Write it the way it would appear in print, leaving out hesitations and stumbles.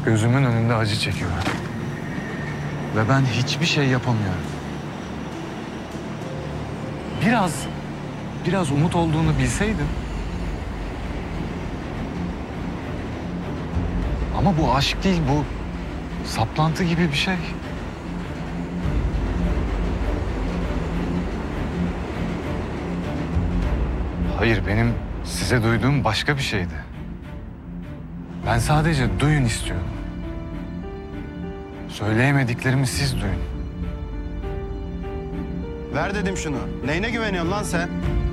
Gözümün önünde acı çekiyor. Ve ben hiçbir şey yapamıyorum. Biraz umut olduğunu bilseydim. Ama bu aşk değil, bu saplantı gibi bir şey. Hayır, benim size duyduğum başka bir şeydi. Ben sadece duyun istiyordum. Söyleyemediklerimi siz duyun. Ver dedim şunu. Neyine güveniyorsun lan sen?